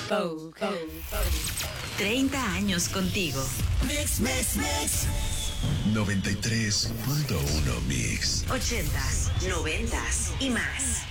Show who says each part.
Speaker 1: Go, go, go. 30 años contigo.
Speaker 2: Mix, mix, mix. 93.1 Mix.
Speaker 1: 80s, 90s y más.